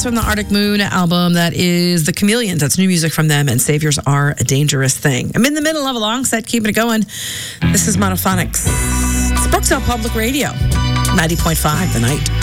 from the Arctic Moon album. That is The Chameleons. That's new music from them, and Saviors Are a Dangerous Thing. I'm in the middle of a long set, keeping it going. This is Monophonics. It's Brookdale Public Radio, 90.5 The Night.